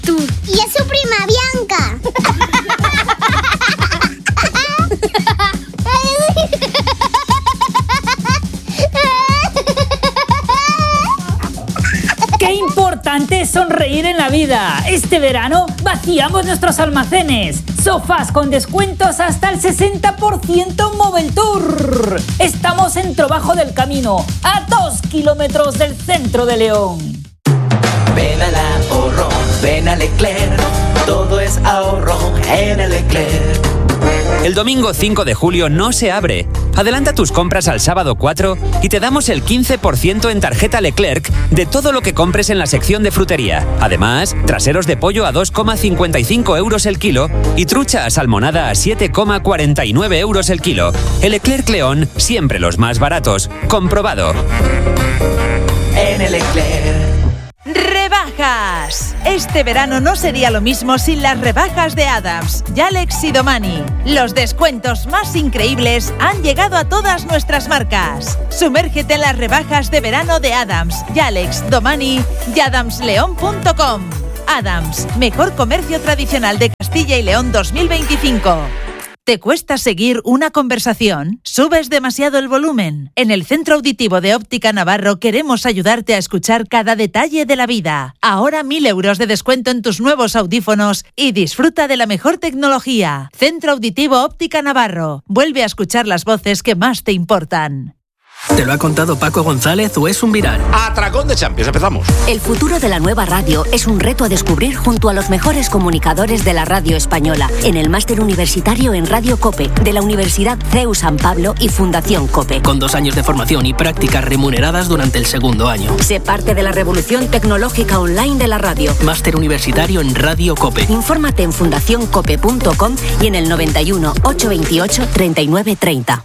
Tú. Y es su prima Bianca. ¡Qué importante es sonreír en la vida! Este verano vaciamos nuestros almacenes. Sofás con descuentos hasta el 60% Mobile Tour. Estamos en Trobajo del Camino, a 2 kilómetros del centro de León. Ven al ahorro, ven a Leclerc. Todo es ahorro en el Leclerc. El domingo 5 de julio no se abre. Adelanta tus compras al sábado 4 y te damos el 15% en tarjeta Leclerc de todo lo que compres en la sección de frutería. Además, traseros de pollo a 2,55 euros el kilo y trucha salmonada a 7,49 euros el kilo. El Leclerc León, siempre los más baratos. Comprobado. En el Leclerc. ¡Rebajas! Este verano no sería lo mismo sin las rebajas de Adams, Yalex y Domani. Los descuentos más increíbles han llegado a todas nuestras marcas. Sumérgete en las rebajas de verano de Adams, Yalex, Domani y adamsleon.com. Adams, mejor comercio tradicional de Castilla y León 2025. ¿Te cuesta seguir una conversación? ¿Subes demasiado el volumen? En el Centro Auditivo de Óptica Navarro queremos ayudarte a escuchar cada detalle de la vida. Ahora 1.000 euros de descuento en tus nuevos audífonos y disfruta de la mejor tecnología. Centro Auditivo Óptica Navarro. Vuelve a escuchar las voces que más te importan. ¿Te lo ha contado Paco González o es un viral? Atracón de Champions, empezamos. El futuro de la nueva radio es un reto a descubrir junto a los mejores comunicadores de la radio española en el máster universitario en Radio COPE de la Universidad CEU San Pablo y Fundación COPE. Con 2 años de formación y prácticas remuneradas durante el segundo año. Sé parte de la revolución tecnológica online de la radio. Máster universitario en Radio COPE. Infórmate en fundacioncope.com y en el 91 828 39 30.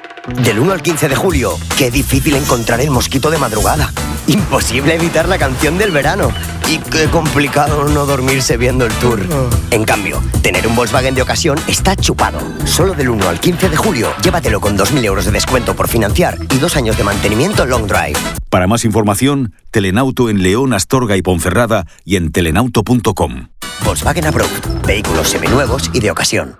Del 1 al 15 de julio, qué difícil encontrar el mosquito de madrugada. Imposible evitar la canción del verano. Y qué complicado no dormirse viendo el tour. En cambio, tener un Volkswagen de ocasión está chupado. Solo del 1 al 15 de julio, llévatelo con 2.000 euros de descuento por financiar y 2 años de mantenimiento long drive. Para más información, Telenauto en León, Astorga y Ponferrada y en telenauto.com. Volkswagen Approved. Vehículos seminuevos y de ocasión.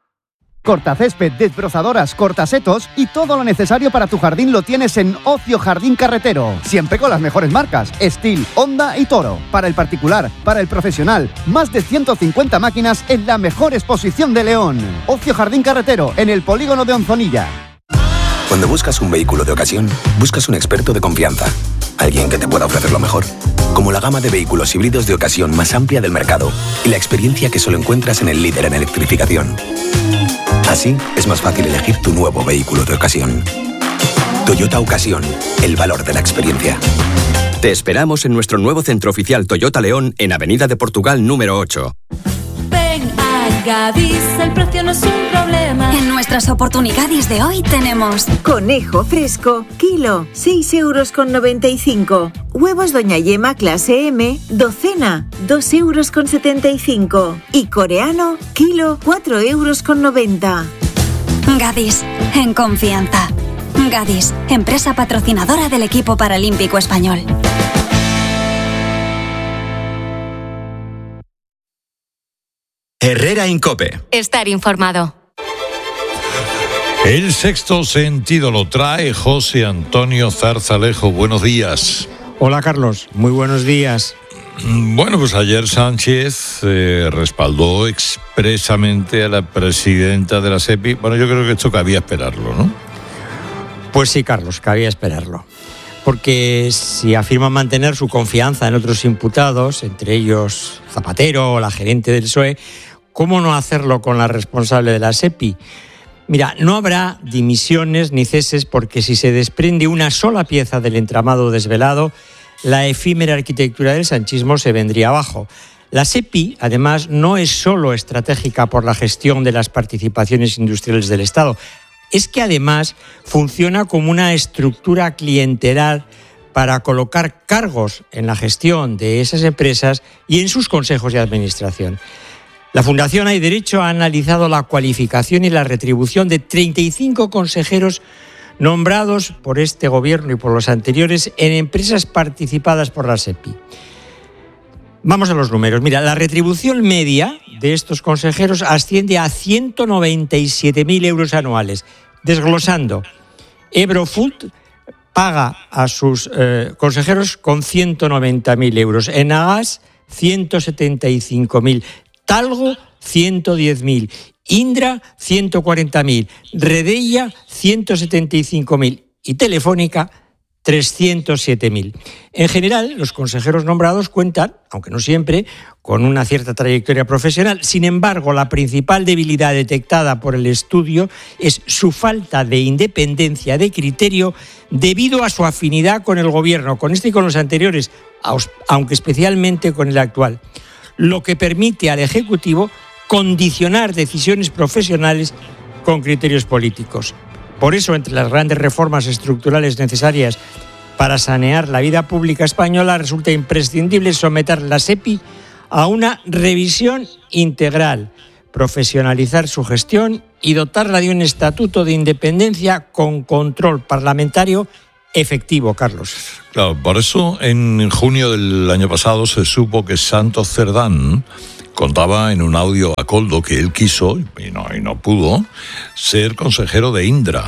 Cortacésped, desbrozadoras, cortasetos y todo lo necesario para tu jardín lo tienes en Ocio Jardín Carretero. Siempre con las mejores marcas, Stihl, Honda y Toro. Para el particular, para el profesional, más de 150 máquinas en la mejor exposición de León. Ocio Jardín Carretero, en el polígono de Onzonilla. Cuando buscas un vehículo de ocasión, buscas un experto de confianza. Alguien que te pueda ofrecer lo mejor. Como la gama de vehículos híbridos de ocasión más amplia del mercado y la experiencia que solo encuentras en el líder en electrificación. Así es más fácil elegir tu nuevo vehículo de ocasión. Toyota Ocasión, el valor de la experiencia. Te esperamos en nuestro nuevo centro oficial Toyota León en Avenida de Portugal número 8. Ven a Gadis, el precio no es un problema. En nuestras oportunidades de hoy tenemos conejo fresco, kilo, 6,95 €. Huevos Doña Yema clase M, docena, 2,75 €. Y coreano, kilo, 4,90 €. Gadis, en confianza. Gadis, empresa patrocinadora del equipo paralímpico español. Herrera en COPE. Estar informado. El sexto sentido lo trae José Antonio Zarzalejo. Buenos días. Hola Carlos, muy buenos días. Bueno, pues ayer Sánchez respaldó expresamente a la presidenta de la SEPI. Bueno, yo creo que esto cabía esperarlo, ¿no? Pues sí, Carlos, cabía esperarlo. Porque si afirman mantener su confianza en otros imputados, entre ellos Zapatero o la gerente del PSOE, ¿cómo no hacerlo con la responsable de la SEPI? Mira, no habrá dimisiones ni ceses porque si se desprende una sola pieza del entramado desvelado, la efímera arquitectura del sanchismo se vendría abajo. La SEPI, además, no es solo estratégica por la gestión de las participaciones industriales del Estado, es que además funciona como una estructura clientelar para colocar cargos en la gestión de esas empresas y en sus consejos de administración. La Fundación Hay Derecho ha analizado la cualificación y la retribución de 35 consejeros nombrados por este gobierno y por los anteriores en empresas participadas por la SEPI. Vamos a los números. Mira, la retribución media de estos consejeros asciende a 197.000 euros anuales. Desglosando, Ebro Food paga a sus consejeros con 190.000 euros. Enagas, 175.000. Talgo, 110.000. Indra, 140.000. Redeia, 175.000. Y Telefónica, 307.000. En general, los consejeros nombrados cuentan, aunque no siempre, con una cierta trayectoria profesional. Sin embargo, la principal debilidad detectada por el estudio es su falta de independencia de criterio debido a su afinidad con el gobierno, con este y con los anteriores, aunque especialmente con el actual, lo que permite al Ejecutivo condicionar decisiones profesionales con criterios políticos. Por eso, entre las grandes reformas estructurales necesarias para sanear la vida pública española, resulta imprescindible someter la SEPI a una revisión integral, profesionalizar su gestión y dotarla de un estatuto de independencia con control parlamentario efectivo, Carlos. Claro, por eso en junio del año pasado se supo que Santos Cerdán contaba en un audio a Koldo que él quiso, y no pudo, ser consejero de Indra.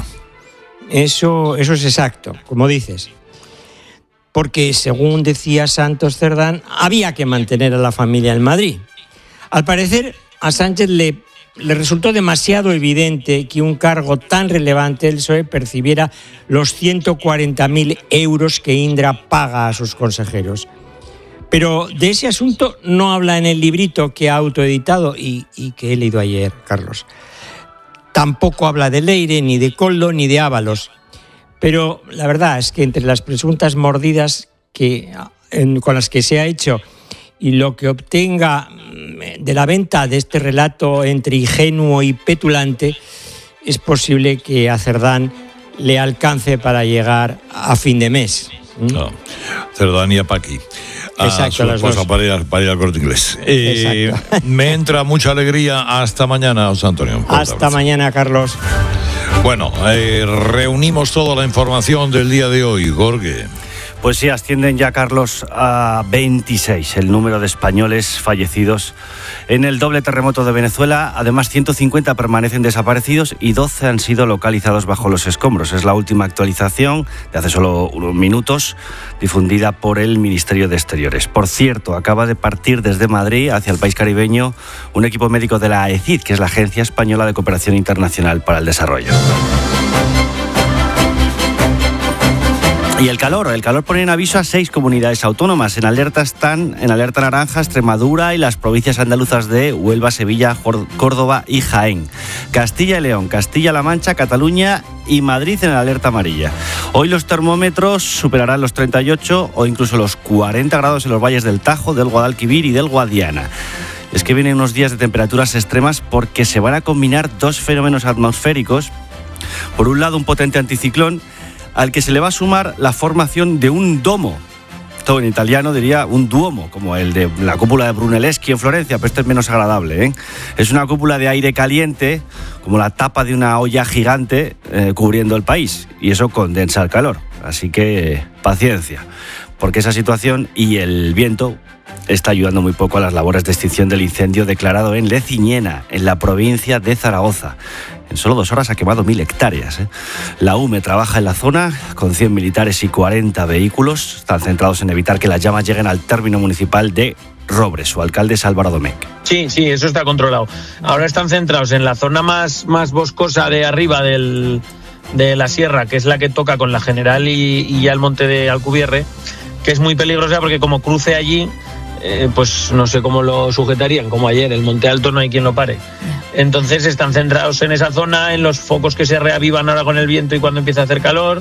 Eso es exacto, como dices. Porque, según decía Santos Cerdán, había que mantener a la familia en Madrid. Al parecer, a Sánchez le resultó demasiado evidente que un cargo tan relevante del PSOE percibiera los 140.000 euros que Indra paga a sus consejeros. Pero de ese asunto no habla en el librito que ha autoeditado y que he leído ayer, Carlos. Tampoco habla de Leire, ni de Koldo, ni de Ábalos. Pero la verdad es que entre las presuntas mordidas con las que se ha hecho y lo que obtenga de la venta de este relato entre ingenuo y petulante, es posible que a Cerdán le alcance para llegar a fin de mes. No, Cerdán y a Paqui. Exacto, a su esposa para ir al Corte Inglés. Me entra mucha alegría. Hasta mañana, José Antonio. Hasta mañana, Carlos. Bueno, reunimos toda la información del día de hoy, Jorge. Pues sí, ascienden ya, Carlos, a 26 el número de españoles fallecidos en el doble terremoto de Venezuela. Además, 150 permanecen desaparecidos y 12 han sido localizados bajo los escombros. Es la última actualización de hace solo unos minutos, difundida por el Ministerio de Exteriores. Por cierto, acaba de partir desde Madrid hacia el país caribeño un equipo médico de la AECID, que es la Agencia Española de Cooperación Internacional para el Desarrollo. Y el calor pone en aviso a 6 comunidades autónomas. En alerta naranja Extremadura y las provincias andaluzas de Huelva, Sevilla, Córdoba y Jaén. Castilla y León, Castilla-La Mancha, Cataluña y Madrid en alerta amarilla. Hoy los termómetros superarán los 38 o incluso los 40 grados en los valles del Tajo, del Guadalquivir y del Guadiana. Es que vienen unos días de temperaturas extremas porque se van a combinar 2 fenómenos atmosféricos. Por un lado, un potente anticiclón al que se le va a sumar la formación de un domo. Todo en italiano diría un duomo, como el de la cúpula de Brunelleschi en Florencia, pero este es menos agradable, ¿eh? Es una cúpula de aire caliente, como la tapa de una olla gigante cubriendo el país, y eso condensa el calor. Así que paciencia, porque esa situación y el viento está ayudando muy poco a las labores de extinción del incendio declarado en Leciñena, en la provincia de Zaragoza. En solo 2 horas ha quemado 1.000 hectáreas. La UME trabaja en la zona con 100 militares y 40 vehículos. Están centrados en evitar que las llamas lleguen al término municipal de Robres. Su alcalde es Álvaro Domecq. Sí, eso está controlado. Ahora están centrados en la zona más boscosa de arriba de la sierra, que es la que toca con la General y ya el monte de Alcubierre, que es muy peligrosa porque como cruce allí, pues no sé cómo lo sujetarían, como ayer, el Monte Alto no hay quien lo pare. Entonces están centrados en esa zona, en los focos que se reavivan ahora con el viento y cuando empieza a hacer calor.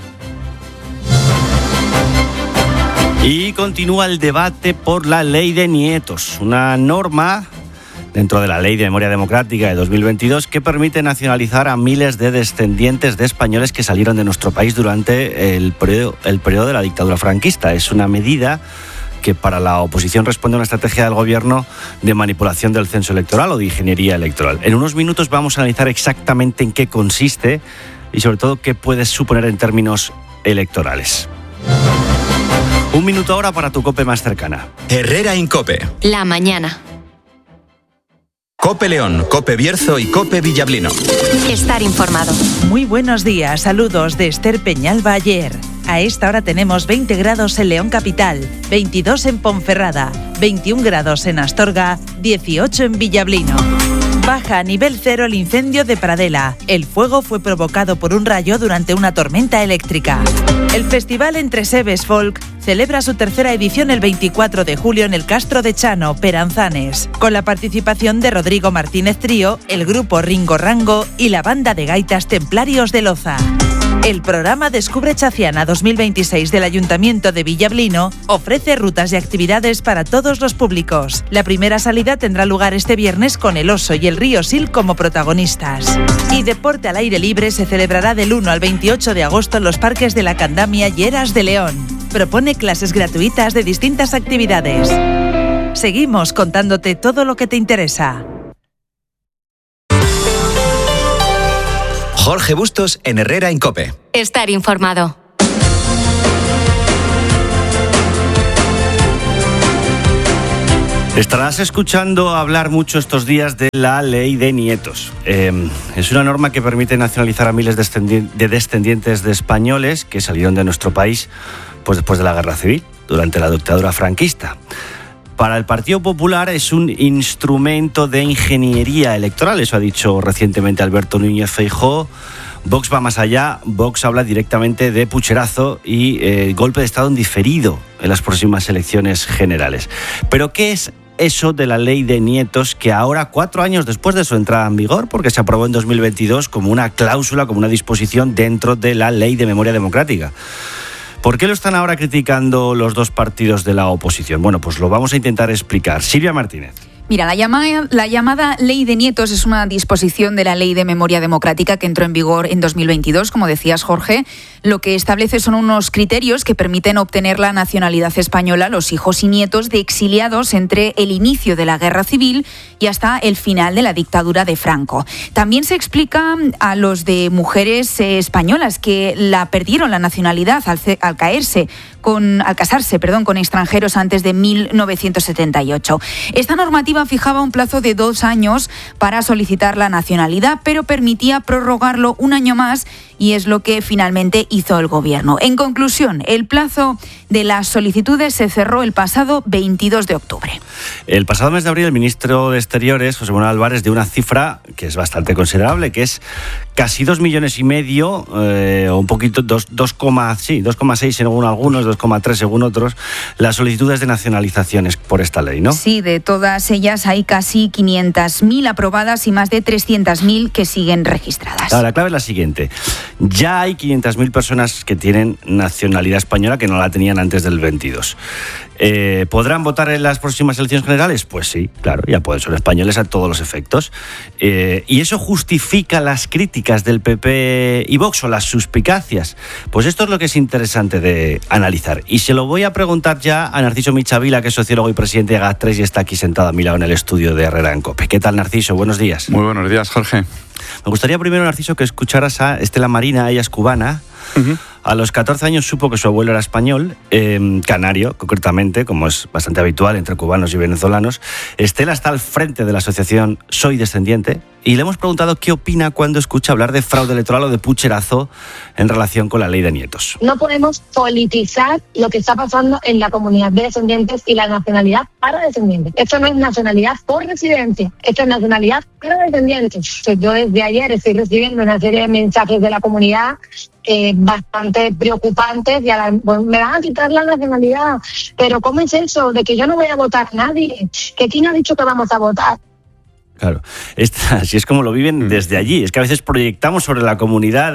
Y continúa el debate por la ley de nietos, una norma dentro de la Ley de Memoria Democrática de 2022 que permite nacionalizar a miles de descendientes de españoles que salieron de nuestro país durante el periodo de la dictadura franquista. Es una medida que para la oposición responde a una estrategia del gobierno de manipulación del censo electoral o de ingeniería electoral. En unos minutos vamos a analizar exactamente en qué consiste y sobre todo qué puede suponer en términos electorales. Un minuto ahora para tu COPE más cercana. Herrera Incope. La mañana. COPE León, COPE Bierzo y COPE Villablino. Estar informado. Muy buenos días, saludos de Esther Peñalba ayer. A esta hora tenemos 20 grados en León Capital, 22 en Ponferrada, 21 grados en Astorga, 18 en Villablino. Baja a nivel cero el incendio de Pradela. El fuego fue provocado por un rayo durante una tormenta eléctrica. El festival Entre Sebes Folk celebra su tercera edición el 24 de julio en el Castro de Chano, Peranzanes, con la participación de Rodrigo Martínez Trío, el grupo Ringo Rango y la banda de gaitas Templarios de Loza. El programa Descubre Chaciana 2026 del Ayuntamiento de Villablino ofrece rutas y actividades para todos los públicos. La primera salida tendrá lugar este viernes con el Oso y el Río Sil como protagonistas. Y deporte al aire libre se celebrará del 1 al 28 de agosto en los parques de la Candamia y Eras de León. Propone clases gratuitas de distintas actividades. Seguimos contándote todo lo que te interesa. Jorge Bustos en Herrera Incope. Estar informado. Estarás escuchando hablar mucho estos días de la ley de nietos. Es una norma que permite nacionalizar a miles de descendientes de españoles que salieron de nuestro país pues después de la Guerra Civil, durante la dictadura franquista. Para el Partido Popular es un instrumento de ingeniería electoral, eso ha dicho recientemente Alberto Núñez Feijóo. Vox va más allá, Vox habla directamente de pucherazo y golpe de Estado en diferido en las próximas elecciones generales. ¿Pero qué es eso de la ley de nietos que ahora, 4 años después de su entrada en vigor, porque se aprobó en 2022 como una cláusula, como una disposición dentro de la Ley de Memoria Democrática? ¿Por qué lo están ahora criticando los dos partidos de la oposición? Bueno, pues lo vamos a intentar explicar. Silvia Martínez. Mira, la llamada Ley de Nietos es una disposición de la Ley de Memoria Democrática que entró en vigor en 2022, como decías, Jorge. Lo que establece son unos criterios que permiten obtener la nacionalidad española a los hijos y nietos de exiliados entre el inicio de la Guerra Civil y hasta el final de la dictadura de Franco. También se explica a los de mujeres españolas que la perdieron la nacionalidad al casarse con extranjeros antes de 1978. Esta normativa fijaba un plazo de 2 años para solicitar la nacionalidad, pero permitía prorrogarlo 1 año más y es lo que finalmente hizo el Gobierno. En conclusión, el plazo de las solicitudes se cerró el pasado 22 de octubre. El pasado mes de abril, el ministro de Exteriores, José Manuel Álvarez, dio una cifra que es bastante considerable, que es casi 2,5 millones, o un poquito, 2,6 según algunos, 2,3 según otros, las solicitudes de nacionalizaciones por esta ley, ¿no? Sí, de todas ellas hay casi 500.000 aprobadas y más de 300.000 que siguen registradas. Ahora, la clave es la siguiente. Ya hay 500.000 personas que tienen nacionalidad española que no la tenían antes del 22. ¿Podrán votar en las próximas elecciones generales? Pues sí, claro, ya pueden ser españoles a todos los efectos. ¿Y eso justifica las críticas del PP y Vox o las suspicacias? Pues esto es lo que es interesante de analizar. Y se lo voy a preguntar ya a Narciso Michavila, que es sociólogo y presidente de GAT3 y está aquí sentado a mi lado en el estudio de Herrera en COPE. ¿Qué tal, Narciso? Buenos días. Muy buenos días, Jorge. Me gustaría primero, Narciso, que escucharas a Estela Marina, ella es cubana. Uh-huh. A los 14 años supo que su abuelo era español, canario, concretamente, como es bastante habitual entre cubanos y venezolanos. Estela está al frente de la asociación Soy Descendiente y le hemos preguntado qué opina cuando escucha hablar de fraude electoral o de pucherazo en relación con la ley de nietos. No podemos politizar lo que está pasando en la comunidad de descendientes y la nacionalidad para descendientes. Esto no es nacionalidad por residencia, esto es nacionalidad para descendientes. Yo desde ayer estoy recibiendo una serie de mensajes de la comunidad bastante preocupantes y me van a quitar la nacionalidad, pero ¿cómo es eso? De que yo no voy a votar nadie, que quién ha dicho que vamos a votar. Claro, así es como lo viven desde allí. Es que a veces proyectamos sobre la comunidad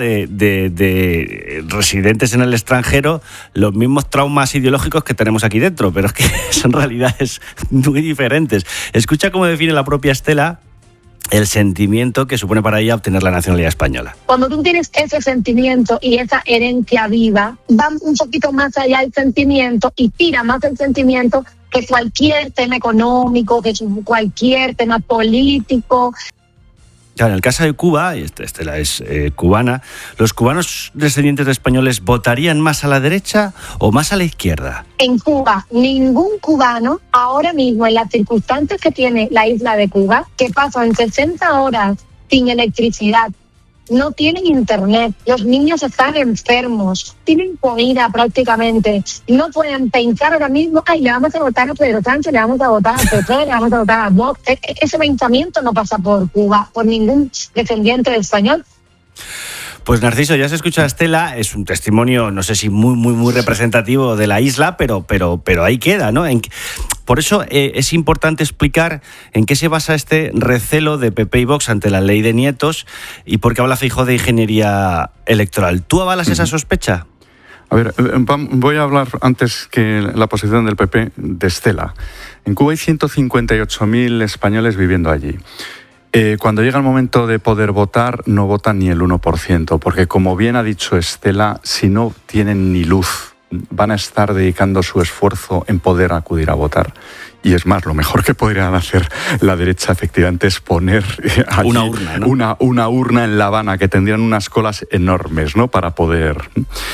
de residentes en el extranjero los mismos traumas ideológicos que tenemos aquí dentro, pero es que son realidades muy diferentes. Escucha cómo define la propia Estela el sentimiento que supone para ella obtener la nacionalidad española. Cuando tú tienes ese sentimiento y esa herencia viva, va un poquito más allá el sentimiento y tira más el sentimiento que cualquier tema económico, que cualquier tema político. Claro, en el caso de Cuba, y Estela es cubana, ¿los cubanos descendientes de españoles votarían más a la derecha o más a la izquierda? En Cuba, ningún cubano, ahora mismo, en las circunstancias que tiene la isla de Cuba, que pasan 60 horas sin electricidad, no tienen internet, los niños están enfermos, tienen comida prácticamente, no pueden pensar ahora mismo, ay, le vamos a votar a Pedro Sánchez, le vamos a votar a Petro, le vamos a votar a Vox. Ese pensamiento no pasa por Cuba, por ningún descendiente de español. Pues Narciso, ya se escucha a Estela, es un testimonio, no sé si muy representativo de la isla, pero ahí queda, ¿no? Por eso es importante explicar en qué se basa este recelo de PP y Vox ante la ley de nietos y por qué habla Feijóo de ingeniería electoral. ¿Tú avalas esa sospecha? A ver, voy a hablar antes que la posición del PP de Estela. En Cuba hay 158.000 españoles viviendo allí. Cuando llega el momento de poder votar, no votan ni el 1%, porque como bien ha dicho Estela, si no tienen ni luz, van a estar dedicando su esfuerzo en poder acudir a votar. Y es más, lo mejor que podrían hacer la derecha efectivamente es poner allí una urna, ¿no? Una urna en La Habana, que tendrían unas colas enormes, ¿no?, para poder...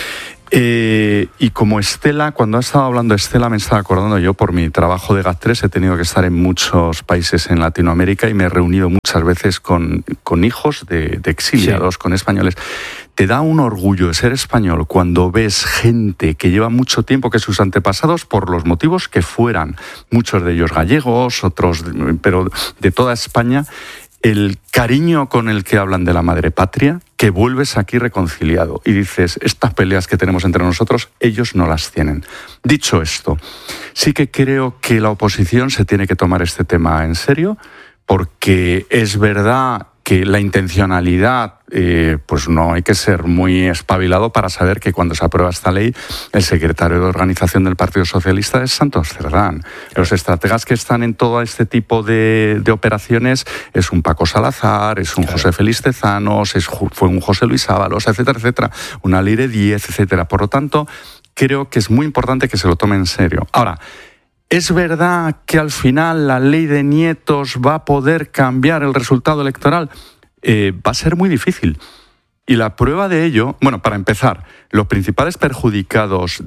y como Estela, cuando ha estado hablando Estela, me estaba acordando yo por mi trabajo de GAT3, he tenido que estar en muchos países en Latinoamérica y me he reunido muchas veces con hijos de exiliados, sí, con españoles. Te da un orgullo ser español cuando ves gente que lleva mucho tiempo, que sus antepasados, por los motivos que fueran, muchos de ellos gallegos, otros, pero de toda España, el cariño con el que hablan de la madre patria, que vuelves aquí reconciliado y dices, estas peleas que tenemos entre nosotros, ellos no las tienen. Dicho esto, sí que creo que la oposición se tiene que tomar este tema en serio, porque es verdad que la intencionalidad, pues no hay que ser muy espabilado para saber que cuando se aprueba esta ley, el secretario de organización del Partido Socialista es Santos Cerdán. Los estrategas que están en todo este tipo de operaciones es un Paco Salazar, es un José Félix Tezanos, fue un José Luis Ábalos, etcétera, etcétera, una Lire 10, etcétera. Por lo tanto, creo que es muy importante que se lo tome en serio. Ahora, ¿es verdad que al final la ley de nietos va a poder cambiar el resultado electoral? Va a ser muy difícil. Y la prueba de ello, bueno, para empezar, los principales perjudicados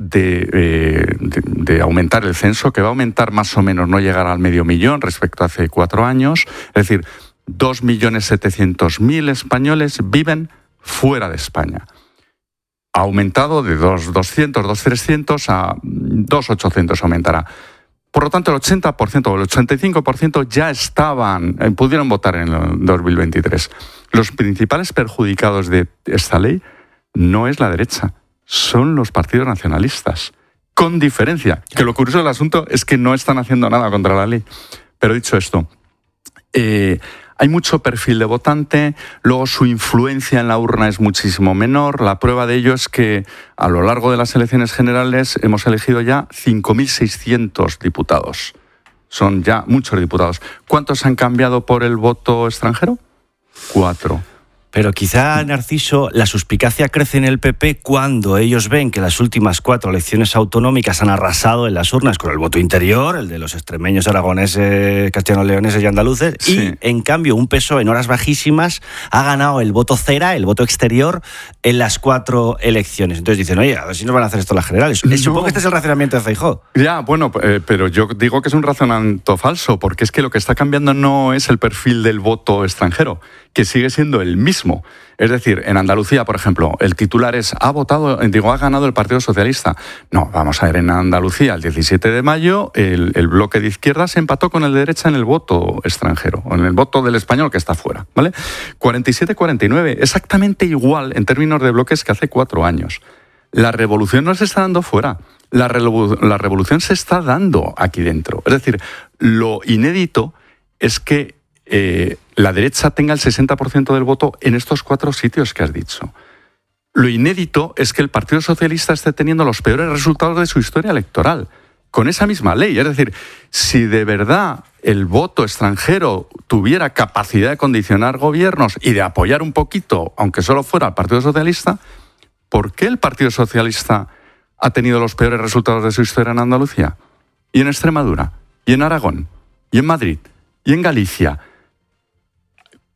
de aumentar el censo, que va a aumentar más o menos, no llegar al 500.000 respecto a hace 4 años, es decir, 2.700.000 españoles viven fuera de España. Ha aumentado de 2.200, 2.300 a 2.800 aumentará. Por lo tanto, el 80% o el 85% ya pudieron votar en el 2023. Los principales perjudicados de esta ley no es la derecha, son los partidos nacionalistas. Con diferencia, que lo curioso del asunto es que no están haciendo nada contra la ley. Pero dicho esto, hay mucho perfil de votante, luego su influencia en la urna es muchísimo menor. La prueba de ello es que a lo largo de las elecciones generales hemos elegido ya 5.600 diputados. Son ya muchos diputados. ¿Cuántos han cambiado por el voto extranjero? 4. Pero quizá, Narciso, la suspicacia crece en el PP cuando ellos ven que las últimas 4 elecciones autonómicas han arrasado en las urnas con el voto interior, el de los extremeños, aragoneses, castellano-leoneses y andaluces, sí. Y en cambio un PSOE en horas bajísimas ha ganado el voto cera, el voto exterior, en las 4 elecciones. Entonces dicen, oye, a ver si nos van a hacer esto las generales. No. Supongo que este es el razonamiento de Feijóo. Ya, bueno, pero yo digo que es un razonamiento falso, porque es que lo que está cambiando no es el perfil del voto extranjero, que sigue siendo el mismo. Es decir, en Andalucía, por ejemplo, el titular es ha ganado el Partido Socialista. No, vamos a ver, en Andalucía, el 17 de mayo, el bloque de izquierda se empató con el de derecha en el voto extranjero, o en el voto del español que está fuera, ¿vale? 47-49, exactamente igual en términos de bloques que hace 4 años. La revolución no se está dando fuera, la revolución se está dando aquí dentro. Es decir, lo inédito es que la derecha tenga el 60% del voto en estos 4 sitios que has dicho. Lo inédito es que el Partido Socialista esté teniendo los peores resultados de su historia electoral, con esa misma ley. Es decir, si de verdad el voto extranjero tuviera capacidad de condicionar gobiernos y de apoyar un poquito, aunque solo fuera al Partido Socialista, ¿por qué el Partido Socialista ha tenido los peores resultados de su historia en Andalucía? Y en Extremadura, y en Aragón, y en Madrid, y en Galicia.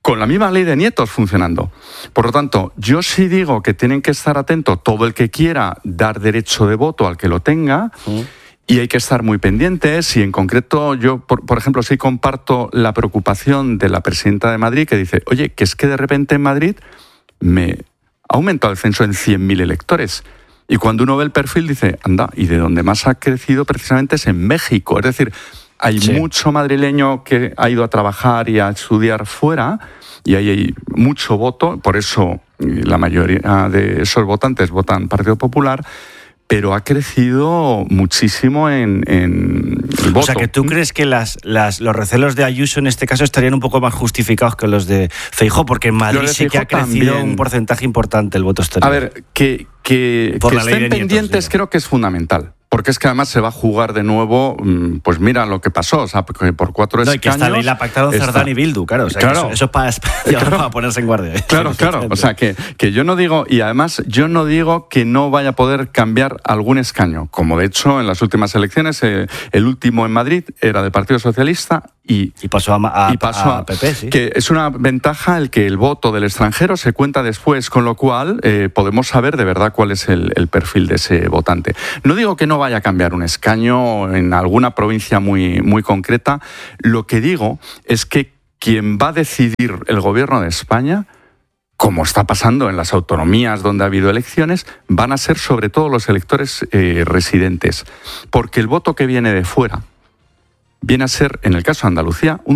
con la misma ley de nietos funcionando. Por lo tanto, yo sí digo que tienen que estar atentos todo el que quiera dar derecho de voto al que lo tenga, y hay que estar muy pendientes. Y en concreto yo, por ejemplo, sí comparto la preocupación de la presidenta de Madrid, que dice, oye, que es que de repente en Madrid me ha aumentado el censo en 100.000 electores. Y cuando uno ve el perfil dice, anda, y de donde más ha crecido precisamente es en México. Es decir, hay mucho madrileño que ha ido a trabajar y a estudiar fuera, y ahí hay mucho voto, por eso la mayoría de esos votantes votan Partido Popular, pero ha crecido muchísimo en el voto. O sea, que tú crees que los recelos de Ayuso en este caso estarían un poco más justificados que los de Feijóo, porque en Madrid sí que ha crecido también un porcentaje importante el voto exterior. A ver, que estén pendientes creo que es fundamental. Porque es que además se va a jugar de nuevo, pues mira lo que pasó, o sea, por 4 escaños... No, y que esta ley la pactaron Cerdán y Bildu, claro. O sea, claro. Eso es para ponerse en guardia. Claro. O sea, que yo no digo, y además yo no digo que no vaya a poder cambiar algún escaño, como de hecho en las últimas elecciones, el último en Madrid era del Partido Socialista y pasó a PP, sí. Que es una ventaja el que el voto del extranjero se cuenta después, con lo cual podemos saber de verdad cuál es el perfil de ese votante. No digo que no vaya a cambiar un escaño en alguna provincia muy, muy concreta. Lo que digo es que quien va a decidir el gobierno de España, como está pasando en las autonomías donde ha habido elecciones, van a ser sobre todo los electores residentes. Porque el voto que viene de fuera viene a ser, en el caso de Andalucía, un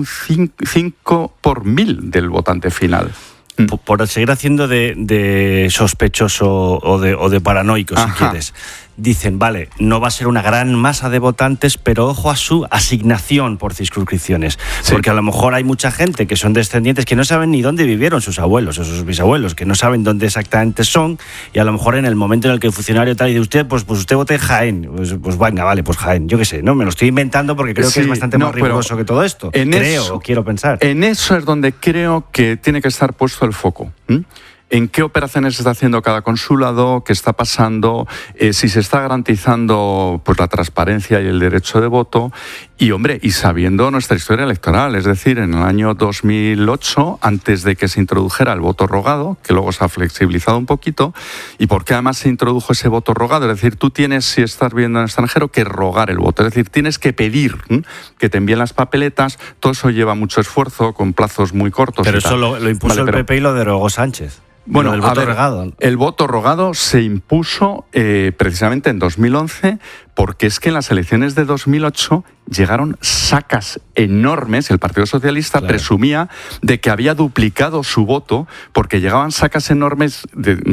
5 por 1000 del votante final. Por seguir haciendo de sospechoso o de paranoico, si quieres. Dicen, vale, no va a ser una gran masa de votantes, pero ojo a su asignación por circunscripciones. Sí. Porque a lo mejor hay mucha gente que son descendientes que no saben ni dónde vivieron sus abuelos o sus bisabuelos, que no saben dónde exactamente son, y a lo mejor en el momento en el que el funcionario tal dice usted, pues usted vote en Jaén, pues venga, vale, pues Jaén, yo qué sé, no me lo estoy inventando porque creo que es bastante más riguroso que todo esto. Quiero pensar. En eso es donde creo que tiene que estar puesto el foco. ¿En qué operaciones está haciendo cada consulado? ¿Qué está pasando? Si se está garantizando pues la transparencia y el derecho de voto. Y, hombre, y sabiendo nuestra historia electoral. Es decir, en el año 2008, antes de que se introdujera el voto rogado, que luego se ha flexibilizado un poquito, y por qué además se introdujo ese voto rogado. Es decir, tú tienes, si estás viviendo en el extranjero, que rogar el voto. Es decir, tienes que pedir que te envíen las papeletas. Todo eso lleva mucho esfuerzo, con plazos muy cortos. Pero eso lo impuso el PP y lo derogó Sánchez. Bueno, el voto rogado. El voto rogado se impuso precisamente en 2011, porque es que en las elecciones de 2008 llegaron sacas enormes. El Partido Socialista presumía de que había duplicado su voto, porque llegaban sacas enormes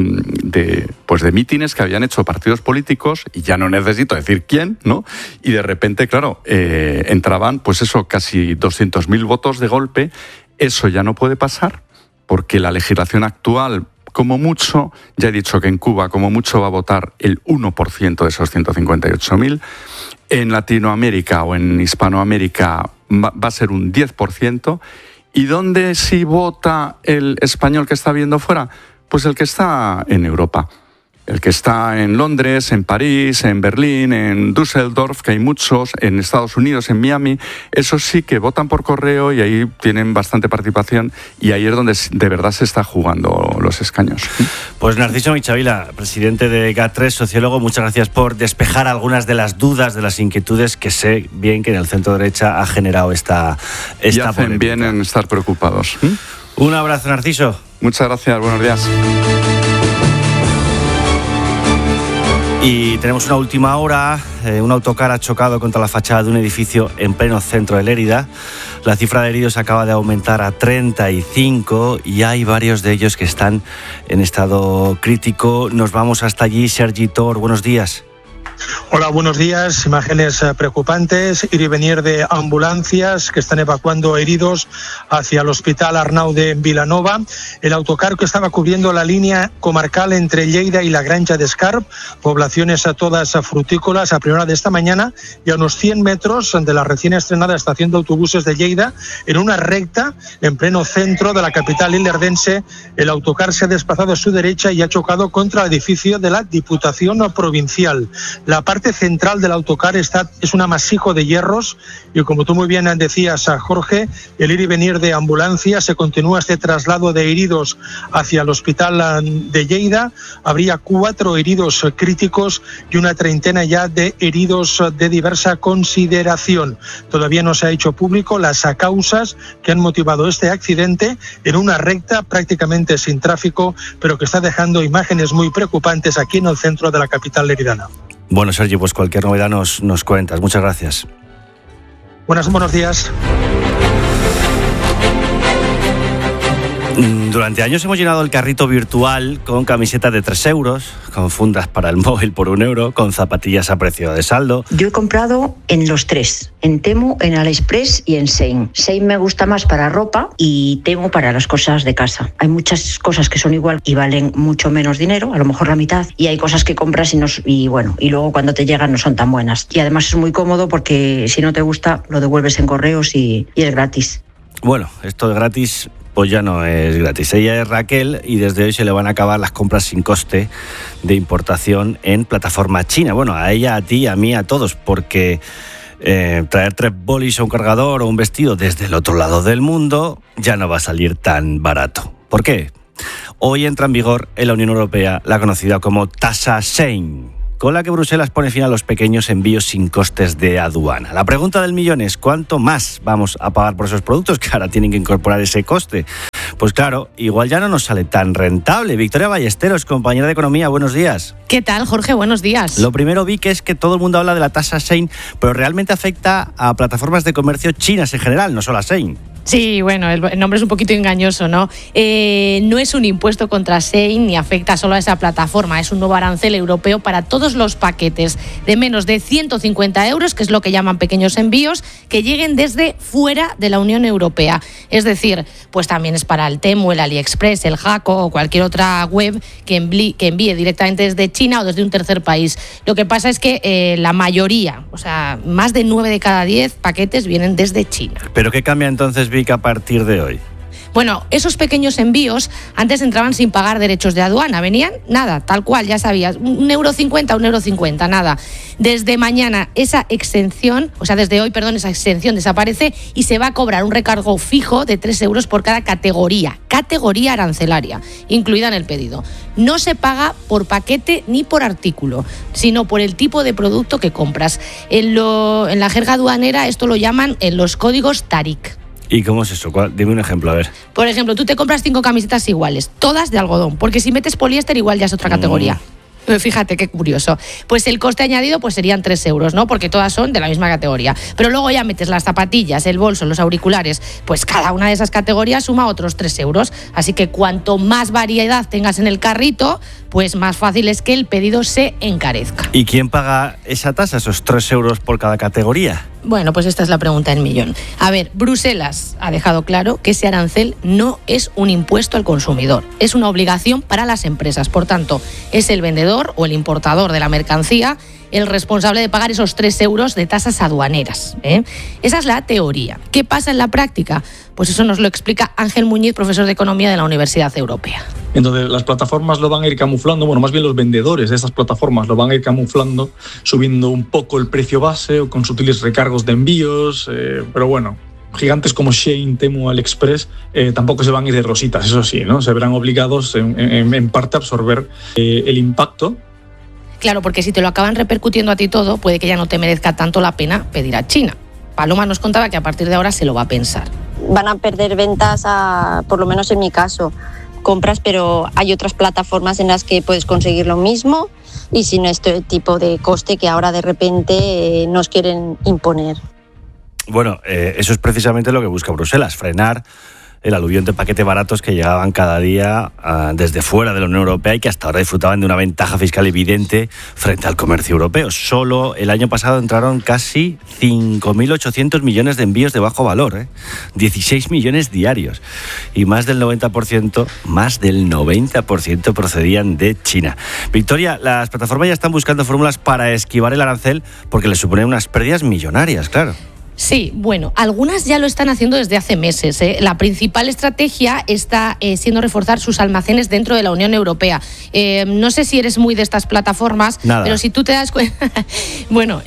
de mítines que habían hecho partidos políticos, y ya no necesito decir quién, ¿no? Y de repente, claro, entraban, pues eso, casi 200.000 votos de golpe. Eso ya no puede pasar, porque la legislación actual, como mucho, ya he dicho que en Cuba como mucho va a votar el 1% de esos 158.000, en Latinoamérica o en Hispanoamérica va a ser un 10%, ¿y dónde sí vota el español que está viviendo fuera? Pues el que está en Europa. El que está en Londres, en París, en Berlín, en Düsseldorf, que hay muchos, en Estados Unidos, en Miami, esos sí que votan por correo y ahí tienen bastante participación, y ahí es donde de verdad se está jugando los escaños. Pues Narciso Michavila, presidente de GAT3, sociólogo, muchas gracias por despejar algunas de las dudas, de las inquietudes que sé bien que en el centro derecha ha generado esta y hacen polémica. Bien en estar preocupados. Un abrazo, Narciso. Muchas gracias, buenos días. Y tenemos una última hora. Un autocar ha chocado contra la fachada de un edificio en pleno centro de Lérida. La cifra de heridos acaba de aumentar a 35 y hay varios de ellos que están en estado crítico. Nos vamos hasta allí. Sergi Tor, buenos días. Hola, buenos días. Imágenes preocupantes, ir y venir de ambulancias que están evacuando heridos hacia el Hospital Arnau de Vilanova. El autocar que estaba cubriendo la línea comarcal entre Lleida y la Granja d'Escarp, poblaciones a todas frutícolas, a primera hora de esta mañana, y a unos 100 metros de la recién estrenada estación de autobuses de Lleida, en una recta en pleno centro de la capital ilerdense. El autocar se ha desplazado a su derecha y ha chocado contra el edificio de la Diputación Provincial. La La parte central del autocar es un amasijo de hierros y, como tú muy bien decías, Jorge, el ir y venir de ambulancias, se continúa este traslado de heridos hacia el hospital de Lleida. Habría 4 heridos críticos y una treintena ya de heridos de diversa consideración. Todavía no se ha hecho público las causas que han motivado este accidente en una recta prácticamente sin tráfico, pero que está dejando imágenes muy preocupantes aquí en el centro de la capital leridana. Bueno, Sergi, pues cualquier novedad nos cuentas. Muchas gracias. Buenos días. Durante años hemos llenado el carrito virtual con camisetas de 3 euros, con fundas para el móvil por 1 euro, con zapatillas a precio de saldo. Yo he comprado en los 3, en Temu, en AliExpress y en Shein. Shein me gusta más para ropa y Temu para las cosas de casa. Hay muchas cosas que son igual y valen mucho menos dinero, a lo mejor la mitad, y hay cosas que compras y luego cuando te llegan no son tan buenas. Y además es muy cómodo porque si no te gusta lo devuelves en correos y es gratis. Bueno, esto de gratis pues ya no es gratis. Ella es Raquel y desde hoy se le van a acabar las compras sin coste de importación en plataforma china. Bueno, a ella, a ti, a mí, a todos, porque traer 3 bolis o un cargador o un vestido desde el otro lado del mundo ya no va a salir tan barato. ¿Por qué? Hoy entra en vigor en la Unión Europea la conocida como tasa Shein, con la que Bruselas pone fin a los pequeños envíos sin costes de aduana. La pregunta del millón es: ¿cuánto más vamos a pagar por esos productos que ahora tienen que incorporar ese coste? Pues claro, igual ya no nos sale tan rentable. Victoria Ballesteros, compañera de Economía, buenos días. ¿Qué tal, Jorge? Buenos días. Lo primero vi que es que todo el mundo habla de la tasa Shein, pero realmente afecta a plataformas de comercio chinas en general, no solo a Shein. Sí, bueno, el nombre es un poquito engañoso, ¿no? No es un impuesto contra Shein ni afecta solo a esa plataforma. Es un nuevo arancel europeo para todos los paquetes de menos de 150 euros, que es lo que llaman pequeños envíos, que lleguen desde fuera de la Unión Europea. Es decir, pues también es para el Temu, el AliExpress, el Jaco o cualquier otra web que envíe directamente desde China o desde un tercer país. Lo que pasa es que la mayoría, o sea, más de 9 de cada 10 paquetes vienen desde China. ¿Pero qué cambia entonces, Vic, a partir de hoy? Bueno, esos pequeños envíos antes entraban sin pagar derechos de aduana, venían nada, tal cual, ya sabías, 1,50 €, nada. Desde mañana esa exención, desde hoy, esa exención desaparece y se va a cobrar un recargo fijo de 3 euros por cada categoría arancelaria, incluida en el pedido. No se paga por paquete ni por artículo, sino por el tipo de producto que compras. En la jerga aduanera esto lo llaman en los códigos TARIC. ¿Y cómo es eso? Dime un ejemplo, a ver. Por ejemplo, tú te compras 5 camisetas iguales, todas de algodón, porque si metes poliéster igual ya es otra categoría. Fíjate qué curioso. Pues el coste añadido pues serían 3 euros, ¿no? Porque todas son de la misma categoría. Pero luego ya metes las zapatillas, el bolso, los auriculares, pues cada una de esas categorías suma otros 3 euros. Así que cuanto más variedad tengas en el carrito, pues más fácil es que el pedido se encarezca. ¿Y quién paga esa tasa, esos 3 euros por cada categoría? Bueno, pues esta es la pregunta del millón. A ver, Bruselas ha dejado claro que ese arancel no es un impuesto al consumidor, es una obligación para las empresas. Por tanto, es el vendedor o el importador de la mercancía el responsable de pagar esos 3 euros de tasas aduaneras. Esa es la teoría. ¿Qué pasa en la práctica? Pues eso nos lo explica Ángel Muñiz, profesor de Economía de la Universidad Europea. Entonces las plataformas lo van a ir camuflando, más bien los vendedores de estas plataformas lo van a ir camuflando, subiendo un poco el precio base o con sutiles recargos de envíos, pero bueno, gigantes como Shein, Temu, AliExpress tampoco se van a ir de rositas, eso sí, ¿no? Se verán obligados en parte a absorber el impacto. Claro, porque si te lo acaban repercutiendo a ti todo, puede que ya no te merezca tanto la pena pedir a China. Paloma nos contaba que a partir de ahora se lo va a pensar. Van a perder ventas, por lo menos en mi caso, compras, pero hay otras plataformas en las que puedes conseguir lo mismo y sin este tipo de coste que ahora de repente nos quieren imponer. Bueno, eso es precisamente lo que busca Bruselas, frenar el aluvión de paquetes baratos que llegaban cada día desde fuera de la Unión Europea y que hasta ahora disfrutaban de una ventaja fiscal evidente frente al comercio europeo. Solo el año pasado entraron casi 5.800 millones de envíos de bajo valor, 16 millones diarios, y más del 90% procedían de China. Victoria, las plataformas ya están buscando fórmulas para esquivar el arancel porque les suponen unas pérdidas millonarias, claro. Sí, bueno, algunas ya lo están haciendo desde hace meses. La principal estrategia está siendo reforzar sus almacenes dentro de la Unión Europea. No sé si eres muy de estas plataformas, pero si tú te das cuenta... bueno,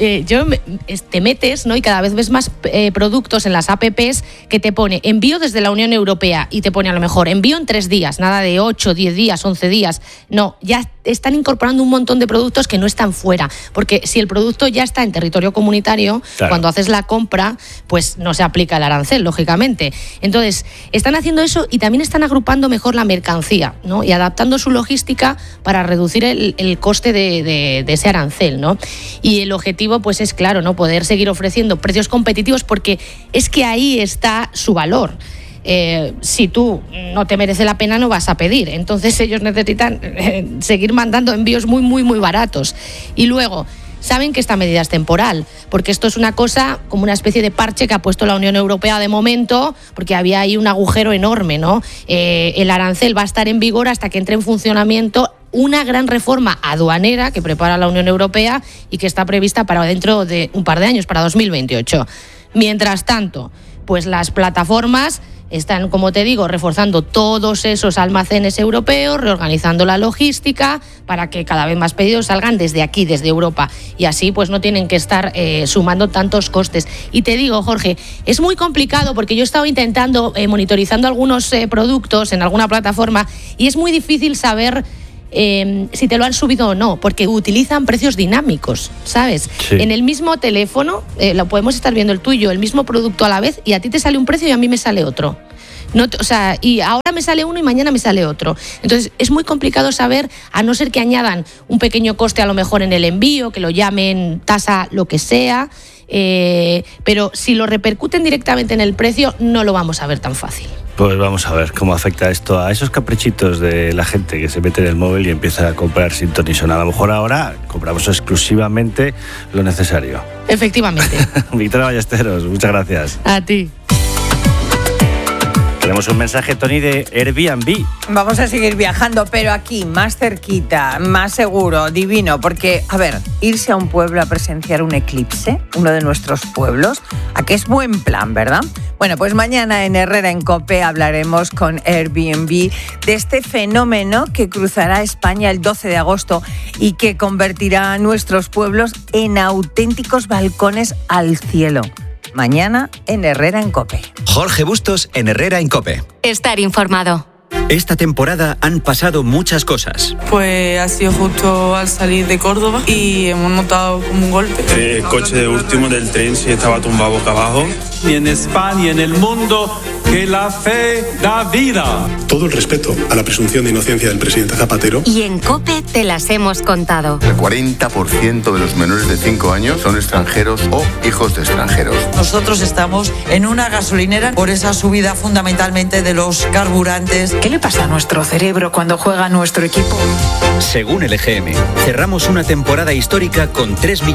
te metes, ¿no? Y cada vez ves más productos en las apps que te pone envío desde la Unión Europea y te pone a lo mejor envío en 3 días, nada de 8, 10 días, 11 días. No, ya están incorporando un montón de productos que no están fuera, porque si el producto ya está en territorio comunitario, claro, cuando haces la compra, pues no se aplica el arancel, lógicamente. Entonces, están haciendo eso y también están agrupando mejor la mercancía, ¿no? Y adaptando su logística para reducir el coste de ese arancel, ¿no? Y el objetivo, pues es claro, ¿no? Poder seguir ofreciendo precios competitivos, porque es que ahí está su valor. Si tú no te merece la pena, no vas a pedir. Entonces ellos necesitan seguir mandando envíos muy, muy, muy baratos. Y luego, saben que esta medida es temporal, porque esto es una cosa como una especie de parche que ha puesto la Unión Europea de momento, porque había ahí un agujero enorme, ¿no? El arancel va a estar en vigor hasta que entre en funcionamiento una gran reforma aduanera que prepara la Unión Europea y que está prevista para dentro de un par de años, para 2028. Mientras tanto, pues las plataformas están, como te digo, reforzando todos esos almacenes europeos, reorganizando la logística para que cada vez más pedidos salgan desde aquí, desde Europa. Y así pues no tienen que estar sumando tantos costes. Y te digo, Jorge, es muy complicado porque yo he estado intentando, monitorizando algunos productos en alguna plataforma y es muy difícil saber si te lo han subido o no, porque utilizan precios dinámicos, ¿sabes? Sí. En el mismo teléfono, lo podemos estar viendo el tuyo, el mismo producto a la vez, y a ti te sale un precio y a mí me sale otro. No, o sea, y ahora me sale uno y mañana me sale otro. Entonces es muy complicado saber, a no ser que añadan un pequeño coste a lo mejor en el envío, que lo llamen tasa lo que sea, pero si lo repercuten directamente en el precio no lo vamos a ver tan fácil. Pues vamos a ver cómo afecta esto a esos caprichitos de la gente que se mete en el móvil y empieza a comprar sin ton ni son. A lo mejor ahora compramos exclusivamente lo necesario. Efectivamente. Victoria Ballesteros, muchas gracias. A ti. Tenemos un mensaje, Tony, de Airbnb. Vamos a seguir viajando, pero aquí, más cerquita, más seguro, divino, porque, a ver, irse a un pueblo a presenciar un eclipse, uno de nuestros pueblos, ¿a qué es buen plan, verdad? Bueno, pues mañana en Herrera en COPE hablaremos con Airbnb de este fenómeno que cruzará España el 12 de agosto y que convertirá a nuestros pueblos en auténticos balcones al cielo. Mañana en Herrera en COPE. Jorge Bustos en Herrera en COPE. Estar informado. Esta temporada han pasado muchas cosas. Pues ha sido justo al salir de Córdoba y hemos notado como un golpe. El coche de último del tren sí estaba tumbado boca abajo. Y en España y en el mundo, que la fe da vida. Todo el respeto a la presunción de inocencia del presidente Zapatero. Y en COPE te las hemos contado. El 40% de los menores de 5 años son extranjeros o hijos de extranjeros. Nosotros estamos en una gasolinera por esa subida fundamentalmente de los carburantes. ¿Qué le pasa a nuestro cerebro cuando juega nuestro equipo? Según el EGM, cerramos una temporada histórica con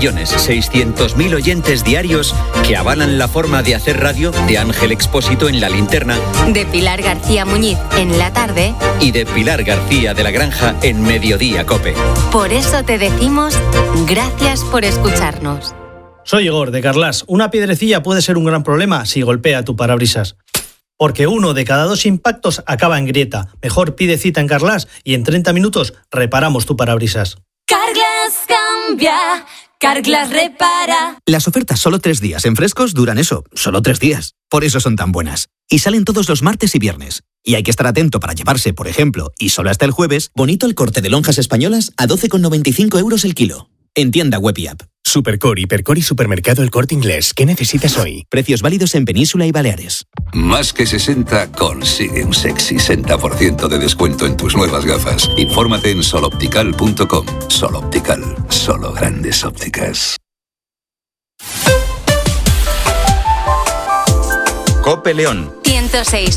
3.600.000 oyentes diarios que avalan la forma de hacer radio de Ángel Expósito en La Linterna, de Pilar García Muñiz en La Tarde y de Pilar García de la Granja en Mediodía COPE. Por eso te decimos gracias por escucharnos. Soy Igor, de Carlas. Una piedrecilla puede ser un gran problema si golpea tu parabrisas. Porque 1 de cada 2 impactos acaba en grieta. Mejor pide cita en Carlas y en 30 minutos reparamos tu parabrisas. Carglass cambia, Carglass repara. Las ofertas solo 3 días en Frescos duran eso, solo 3 días. Por eso son tan buenas. Y salen todos los martes y viernes. Y hay que estar atento para llevarse, por ejemplo, y solo hasta el jueves, bonito el corte de lonjas españolas a 12,95 € el kilo. En tienda web y app. Supercore, Hipercore y Supermercado El Corte Inglés. ¿Qué necesitas hoy? Precios válidos en Península y Baleares. Más que 60 consigue un sexy 60% de descuento en tus nuevas gafas. Infórmate en soloptical.com. Soloptical, solo grandes ópticas. COPE León 106.